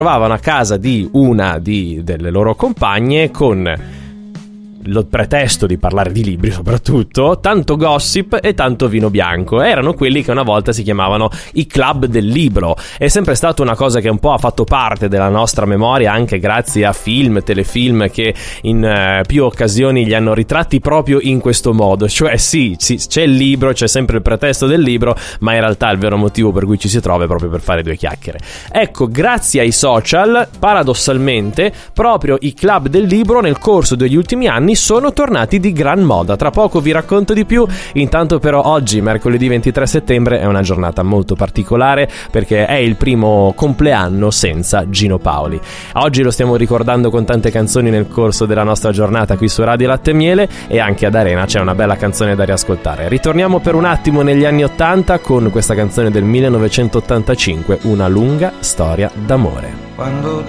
trovavano a casa di una delle loro compagne con lo pretesto di parlare di libri, soprattutto tanto gossip e tanto vino bianco. Erano quelli che una volta si chiamavano i club del libro. È sempre stata una cosa che un po' ha fatto parte della nostra memoria, anche grazie a film, telefilm che in più occasioni li hanno ritratti proprio in questo modo. Cioè sì, c'è il libro, c'è sempre il pretesto del libro, ma in realtà il vero motivo per cui ci si trova è proprio per fare due chiacchiere. Ecco, grazie ai social, paradossalmente, proprio i club del libro nel corso degli ultimi anni sono tornati di gran moda. Tra poco vi racconto di più. Intanto però oggi, mercoledì 23 settembre, è una giornata molto particolare perché è il primo compleanno senza Gino Paoli. Oggi lo stiamo ricordando con tante canzoni nel corso della nostra giornata qui su Radio Latte e Miele, e anche ad Arena c'è una bella canzone da riascoltare. Ritorniamo per un attimo negli anni 80 con questa canzone del 1985, Una lunga storia d'amore. Quando